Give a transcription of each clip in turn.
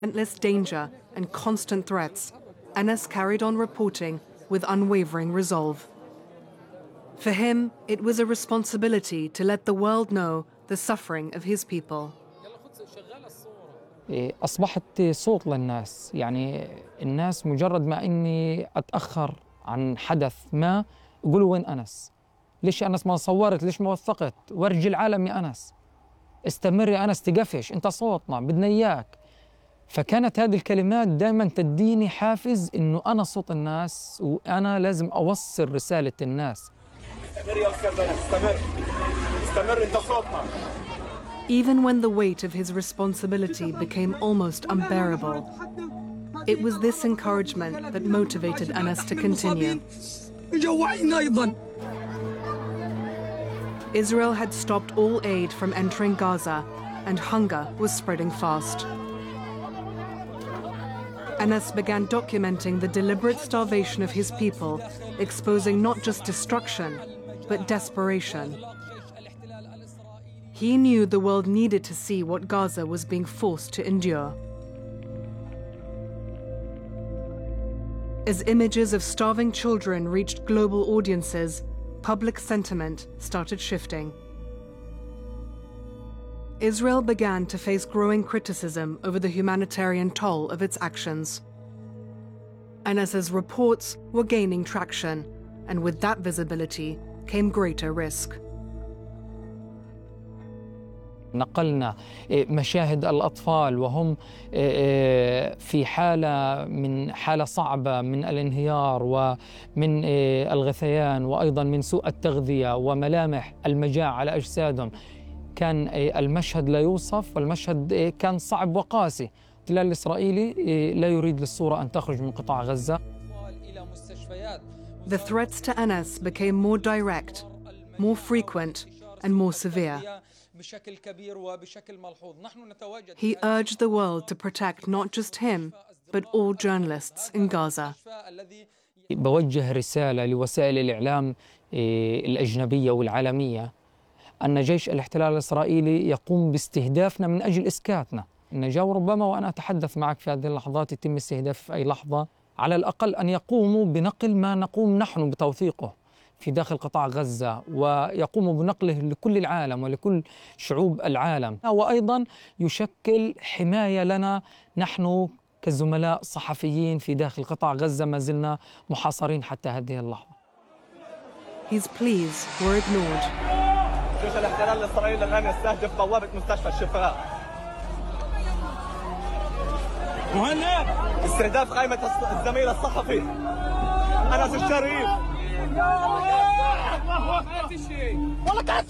Endless danger and constant threats, Anas carried on reporting with unwavering resolve. For him, it was a responsibility to let the world know the suffering of his people. أصبحت صوت للناس، يعني الناس مجرد ما إني أتأخر عن حدث ما يقولوا وين أنس؟ ليش أنس ما صورت؟ ليش ما وثقت؟ ورجي العالم يا أنس، استمر يا أنس، تقفش، أنت صوتنا، بدنا إياك. فكانت هذه الكلمات دائما تديني حافز إنه أنا صوت الناس وأنا لازم أوصل رسالة الناس. استمر يا أستاذ أنس، استمر، أنت صوتنا. Even when the weight of his responsibility became almost unbearable, it was this encouragement that motivated Anas to continue. Israel had stopped all aid from entering Gaza, and hunger was spreading fast. Anas began documenting the deliberate starvation of his people, exposing not just destruction, but desperation. He knew the world needed to see what Gaza was being forced to endure. As images of starving children reached global audiences, public sentiment started shifting. Israel began to face growing criticism over the humanitarian toll of its actions. Anas's reports were gaining traction, and with that visibility came greater risk. نقلنا مشاهد الأطفال وهم في حالة صعبة من الانهيار ومن الغثيان، وأيضا من سوء التغذية وملامح المجاعة على أجسادهم. كان المشهد لا يوصف، والمشهد كان صعب وقاسي. الاحتلال الإسرائيلي لا يريد للصورة أن تخرج من قطاع غزة. The threats to Anas became more direct, more frequent, and more severe. He urged the world to protect not just him, but all journalists in Gaza. بوجه رسالة لوسائل الإعلام الأجنبية والعالمية أن جيش الاحتلال الإسرائيلي يقوم باستهدافنا من أجل إسكاتنا. النجاة، وربما وأنا أتحدث معك في هذه اللحظات يتم استهداف في أي لحظة، على الأقل أن يقوموا بنقل ما نقوم نحن بتوثيقه في داخل قطاع غزة، ويقوموا بنقله لكل العالم ولكل شعوب العالم، وأيضا يشكل حماية لنا نحن كزملاء صحفيين في داخل قطاع غزة ما زلنا محاصرين حتى هذه اللحظة. His pleas were ignored. جيش الاحتلال الإسرائيلي الآن يستهدف بوابة مستشفى الشفاء. مهند، استهداف قائمة الزميل الصحفي أنس الشريف. والله كانت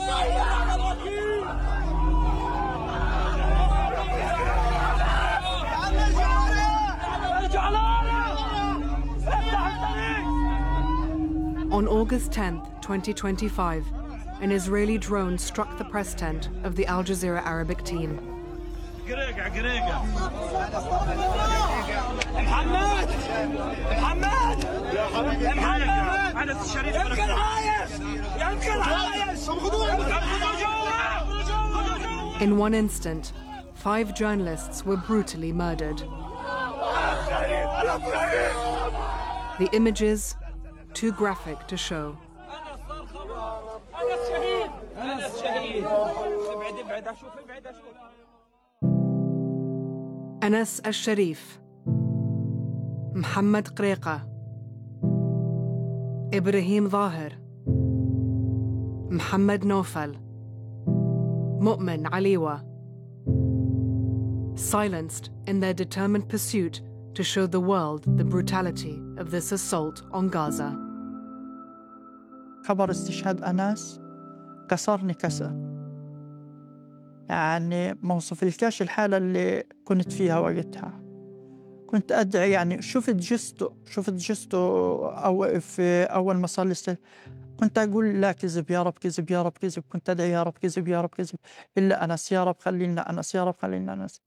On August 10, 2025, an Israeli drone struck the press tent of the Al Jazeera Arabic team. In one instant, 5 journalists were brutally murdered. The images, too graphic to show. Anas al-Sharif, Mohammed Qreqa, Ibrahim Zahir, Mohammed Naufal, Mu'min Aliwa, silenced in their determined pursuit to show the world the brutality of this assault on Gaza. خبر استشهاد أنس كسرني كسر، يعني ما وصفلكاش الحالة اللي كنت فيها وقتها. كنت أدعي، يعني شفت جثته أو في أول ما صار كنت أقول لا، كذب يا رب، كذب يا رب، كذب. كنت أدعي يا رب كذب يا رب كذب، إلا أنس، يا رب خلينا أنس، يا رب خلينا أنس.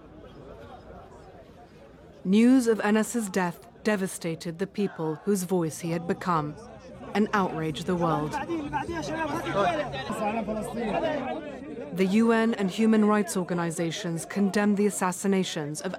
News of Anas's death devastated the people whose voice he had become and outraged the world. The UN and human rights organizations condemned the assassinations of